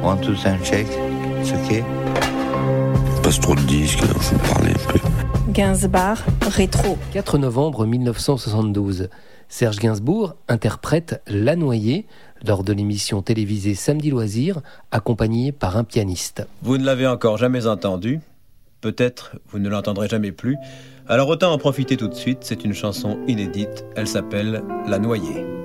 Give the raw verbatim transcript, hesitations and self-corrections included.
One, two, sound check. It's okay. Passe trop de disques, alors je vais parler un peu. Gainsbourg, rétro. quatre novembre mille neuf cent soixante-douze. Serge Gainsbourg interprète La Noyée lors de l'émission télévisée Samedi Loisirs, accompagné par un pianiste. Vous ne l'avez encore jamais entendu. Peut-être vous ne l'entendrez jamais plus. Alors autant en profiter tout de suite. C'est une chanson inédite. Elle s'appelle La Noyée.